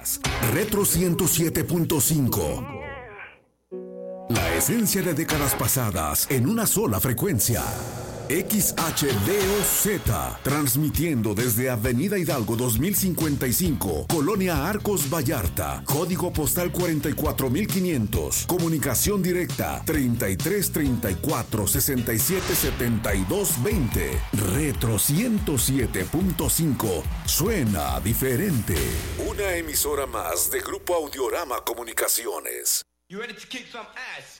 pasadas. Retro 107.5. La esencia de décadas pasadas en una sola frecuencia. XHDOZ, transmitiendo desde Avenida Hidalgo 2055, Colonia Arcos Vallarta, código postal 44500, comunicación directa 3334-677220. Retro 107.5, suena diferente. Una emisora más de Grupo Audiorama Comunicaciones. You ready to kick some ass?